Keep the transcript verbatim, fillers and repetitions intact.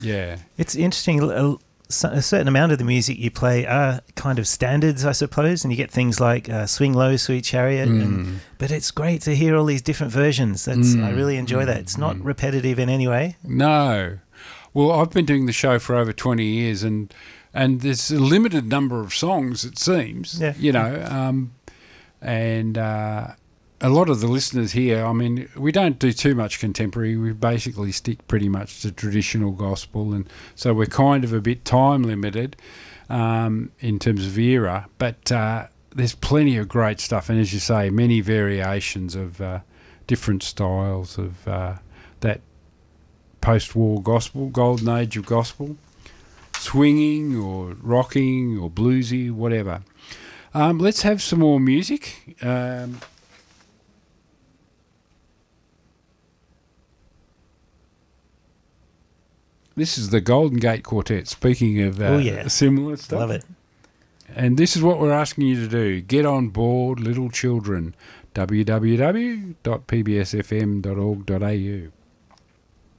Yeah. It's interesting. A, a certain amount of the music you play are kind of standards, I suppose, and you get things like uh, Swing Low, Sweet Chariot. Mm. And, but it's great to hear all these different versions. That's Mm. I really enjoy mm. that. It's not mm. repetitive in any way. No. Well, I've been doing the show for over twenty years, and and there's a limited number of songs, it seems. Yeah. You know, um, and uh, a lot of the listeners here, I mean, we don't do too much contemporary. We basically stick pretty much to traditional gospel, and so we're kind of a bit time limited um, in terms of era. But uh, there's plenty of great stuff, and as you say, many variations of uh, different styles of uh, that post-war gospel, golden age of gospel, swinging or rocking or bluesy, whatever. Um, let's have some more music. Um, this is the Golden Gate Quartet, speaking of uh, oh, yeah. similar stuff. Love it. And this is what we're asking you to do. Get on board, little children. w w w dot p b s f m dot org dot a u